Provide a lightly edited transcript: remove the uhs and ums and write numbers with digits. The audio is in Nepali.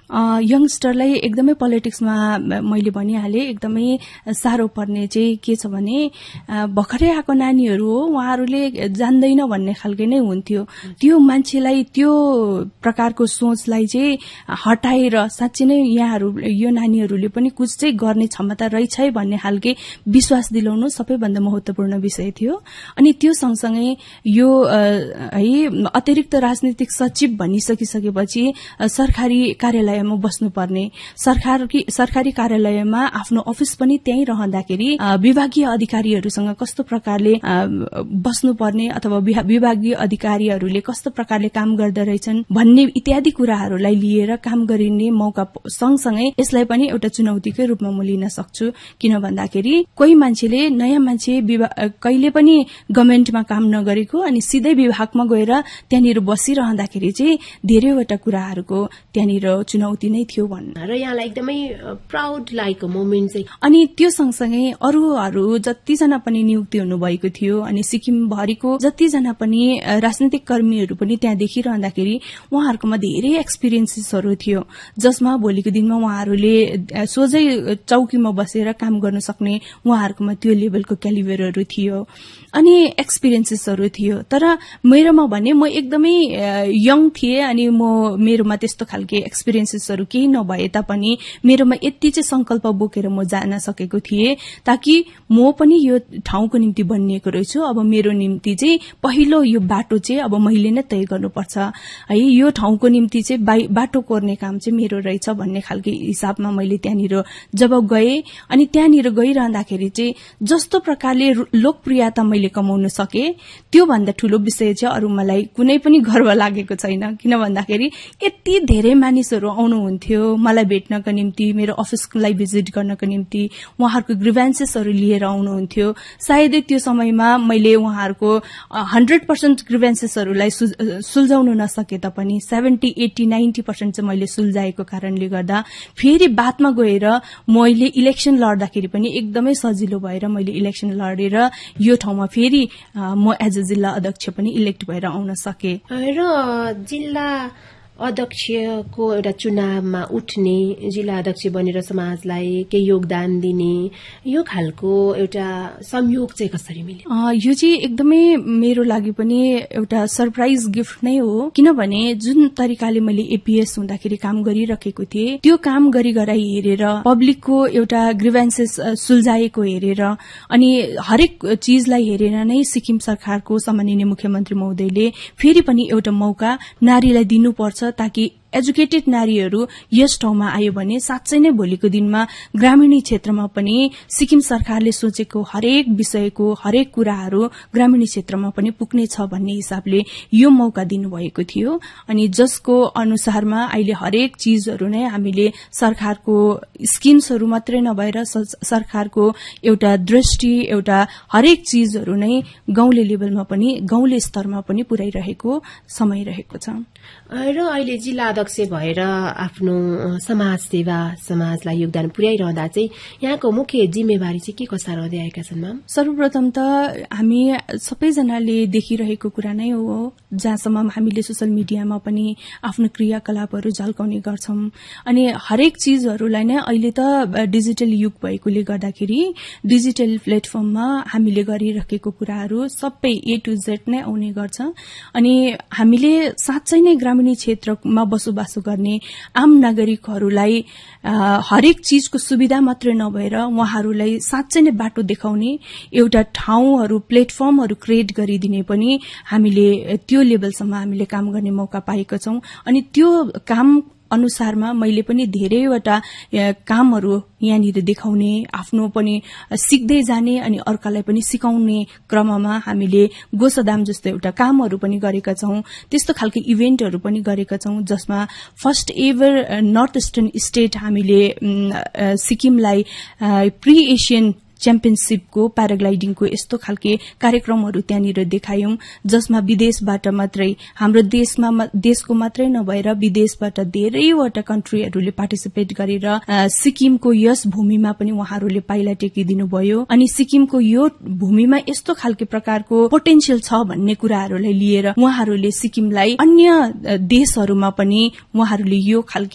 यंगस्टरलाई एकदमै पोलिटिक्समा मैले भनिहाले एकदमै साह्रो पर्ने चाहिँ के छ भने भर्खरै आएको नानीहरू हो, उहाँहरूले जान्दैन भन्ने खालके नै हुन्थ्यो। त्यो मान्छेलाई त्यो प्रकारको सोचलाई चाहिँ हटाएर साँच्चै नै यो नानीहरूले पनि कुछ चाहिँ गर्ने क्षमता रहेछ है भन्ने खालके विश्वास दिलाउनु सबैभन्दा महत्वपूर्ण विषय थियो। अनि त्यो सँगसँगै यो है अतिरिक्त राजनीतिक सचिव भनिसकिसकेपछि सरकारी कार्यालयमा बस्नुपर्ने, सरकारी कार्यालयमा आफ्नो अफिस पनि त्यही रहँदाखेरि विभागीय अधिकारीहरूसँग कस्तो प्रकारले बस्नुपर्ने अथवा विभागीय अधिकारीहरूले कस्तो प्रकारले काम गर्दै रहेछन् भन्ने इत्यादि कुराहरूलाई लिएर काम गरिने मौका सँगसँगै यसलाई पनि एउटा चुनौतीकै रूपमा म लिन सक्छु। किन भन्दाखेरि कोही मान्छेले नयाँ मान्छे कहिले पनि गभर्मेन्टमा काम नगरेको अनि सिधै विभागमा गएर त्यहाँनिर बसिरहँदाखेरि चाहिँ धेरैवटा कुराहरूको त्यहाँनिर चुनौती नै थियो र यहाँलाई एकदमै प्राउड लागेको मोमेन्ट चाहिँ। अनि त्यो सँगसँगै अरूहरू जतिजना पनि नियुक्ति हुनुभएको थियो अनि सिक्किम भरिको जतिजना पनि राजनीतिक कर्मीहरू पनि त्यहाँ देखिरहँदाखेरि उहाँहरूकोमा धेरै एक्सपिरियन्सेसहरू थियो, जसमा भोलिको दिनमा उहाँहरूले सोझै चौकीमा बसेर काम गर्न सक्ने उहाँहरूकोमा त्यो लेभलको क्यालिबरहरू थियो अनि एक्सपिरियन्सेसहरू थियो। तर मेरोमा भने म एकदमै यङ थिएँ अनि मेरोमा त्यस्तो खालके एक्सपिरियन्सेसहरू केही नभए तापनि मेरोमा यति चाहिँ संकल्प बोकेर म जान सकेको थिएँ ताकि म पनि यो ठाउँको निम्ति बनिएको रहेछु। अब मेरो निम्ति चाहिँ पहिलो यो बाटो चाहिँ अब मैले नै तय गर्नुपर्छ है, यो ठाउँको निम्ति चाहिँ बाटो कोर्ने काम चाहिँ मेरो रहेछ भन्ने खालके हिसाबमा मैले त्यहाँनिर जब गए अनि त्यहाँनिर गइरहँदाखेरि चाहिँ जस्तो प्रकारले लोकप्रियता मैले कमाउन सके त्यो भन्दा ठूलो विषय चाहिँ अरू मलाई कुनै पनि गर्व लागेको छैन। किन भन्दाखेरि यति धेरै मानिसहरू आउनुहुन्थ्यो मलाई भेट्नको निम्ति, मेरो अफिसलाई भिजिट गर्नको निम्ति, उहाँहरूको ग्रिभेन्सेसहरू लिएर आउनुहुन्थ्यो। सायदै त्यो समयमा मैले उहाँहरूको 100% ग्रिभेन्सेसहरूलाई सुल्झाउन नसके तापनि 70, 80, 90% चाहिँ मैले सुल्झाएको कारणले गर्दा फेरि बादमा गएर मैले इलेक्सन लड्दाखेरि पनि एकदमै सजिलो भएर मैले इलेक्सन लडेर यो ठाउँमा फेरि म एज अ जिल्ला अध्यक्ष पनि इलेक्ट भएर आउन सके। र जिल्ला अध्यक्षको एउटा चुनावमा उठ्ने, जिल्ला अध्यक्ष बनेर समाजलाई केही योगदान दिने यो खालको एउटा संयोग चाहिँ कसरी मिल्यो? यो चाहिँ एकदमै मेरो लागि पनि एउटा सरप्राइज गिफ्ट नै हो। किनभने जुन तरिकाले मैले एपीएस हुँदाखेरि काम गरिरहेको थिएँ त्यो काम गरी हेरेर पब्लिकको एउटा ग्रिभेन्सेस सुल्झाएको हेरेर अनि हरेक चीजलाई हेरेर नै सिक्किम सरकारको सम्माननीय मुख्यमन्त्री महोदयले फेरि पनि एउटा मौका नारीलाई दिनुपर्छ ताकि एजुकेटेड नारीहरू यस ठाउँमा आयो भने साँच्चै नै भोलिको दिनमा ग्रामीण क्षेत्रमा पनि सिक्किम सरकारले सोचेको हरेक विषयको हरेक कुराहरू ग्रामीण क्षेत्रमा पनि पुग्नेछ भन्ने हिसाबले यो मौका दिनुभएको थियो। अनि जसको अनुसारमा अहिले हरेक चीजहरू नै हामीले सरकारको स्किम्सहरू मात्रै नभएर सरकारको एउटा दृष्टि एउटा हरेक चीजहरू नै गाउँले लेभलमा पनि गाउँले स्तरमा पनि पुर्याइरहेको समय रहेको छ। र अहिले जिल्ला अध्यक्ष भएर आफ्नो समाज सेवा समाजलाई योगदान पुर्याइरहँदा चाहिँ यहाँको मुख्य जिम्मेवारी चाहिँ के कस्ता रहँदै आएका छन् म्याम? सर्वप्रथम त हामी सबैजनाले देखिरहेको कुरा नै हो, जहाँसम्म हामीले सोशल मिडियामा पनि आफ्नो क्रियाकलापहरू झल्काउने गर्छौं अनि हरेक चीजहरूलाई नै अहिले त डिजिटल युग भएकोले गर्दाखेरि डिजिटल प्लेटफर्ममा हामीले गरिरहेको कुराहरू सबै A to Z नै आउने गर्छ। अनि हामीले साँच्चै नै ग्रामीण क्षेत्रमा बसोबासो गर्ने आम नागरिकहरूलाई हरेक चीजको सुविधा मात्रै नभएर उहाँहरूलाई साँच्चै नै बाटो देखाउने एउटा ठाउँहरू प्लेटफर्महरू क्रिएट गरिदिने पनि हामीले त्यो लेभलसम्म हामीले काम गर्ने मौका पाएका छौं। अनि त्यो काम अनुसारमा मैले पनि धेरैवटा कामहरू यहाँनिर देखाउने आफ्नो पनि सिक्दै जाने अनि अर्कालाई पनि सिकाउने क्रममा हामीले गोसदाम जस्तो एउटा कामहरू पनि गरेका छौं। त्यस्तो खालको इभेन्टहरू पनि गरेका छौं जसमा first ever north eastern state हामीले सिक्किमलाई प्री एशियन च्याम्पियनशिपको प्याराग्लाइडिङको यस्तो खालके कार्यक्रमहरू त्यहाँनिर देखायौं जसमा विदेशबाट मात्रै हाम्रो देशको मात्रै नभएर विदेशबाट धेरैवटा कन्ट्रीहरूले पार्टिसिपेट गरेर सिक्किमको यस भूमिमा पनि उहाँहरूले पाइला टेकिदिनु भयो अनि सिक्किमको यो भूमिमा यस्तो खालके प्रकारको पोटेन्शियल छ भन्ने कुराहरूलाई लिएर उहाँहरूले सिक्किमलाई अन्य देशहरूमा पनि उहाँहरूले यो खालके